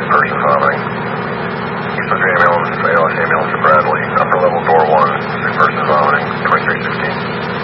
person vomiting. Eastwood ambulance, ALS ambulance to Bradley.